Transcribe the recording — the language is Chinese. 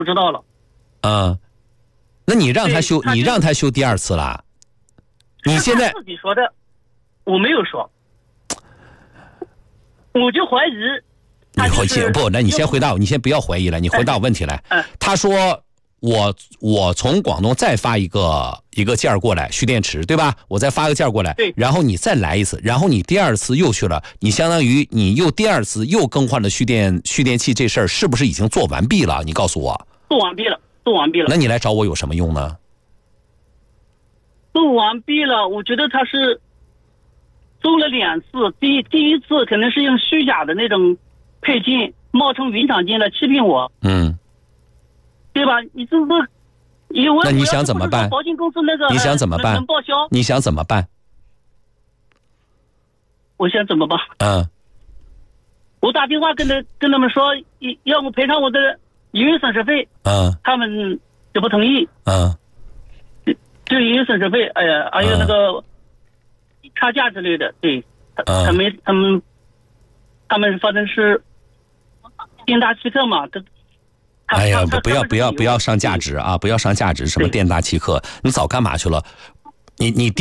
不知道了。 那你让他修，你让他修第二次了？你现在他自己说的，我没有说，我就怀疑。 那你先回答我，你先不要怀疑了，你回答我问题来。他说我从广东再发一个件过来蓄电池，对吧？我再发个件过来， 对， 然后你再来一次，然后你第二次又去了，你相当于你又第二次又更换了蓄电器，这事儿是不是已经做完毕了？你告诉我。 做完毕了。 那你来找我有什么用呢？ 做完毕了，我觉得他是做了2次，第一次可能是用虚假的那种配件，冒充原厂件来欺骗我。对吧？你这不，那你想怎么办？ 保险公司那个你想怎么办？ 能报销？ 你想怎么办？ 我想怎么办？我打电话跟他们说，要我赔偿我的营业损失费。他们就不同意。就营业损失费，还有那个差价之类的。对，他们反正是店大欺客嘛。 哎呀，不要上价值啊！不要上价值，什么店大欺客，你早干嘛去了？你